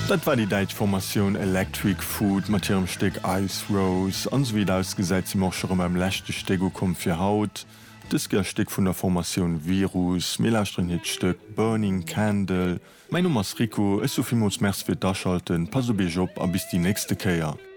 Dat war die Deitformatioun Electric Food, mat hirem Steck Ice Rose, ans wie ausgesäit ze mocherem am lächte Stego kom fir Haut, Dësker Steck vun der Formatioun Virus, Melastrenhitstöck, Burning Candle. Mein Nummers Rico es sovi Mos Merz fir Daschalten, Paso be Job a bis die nächste Käier.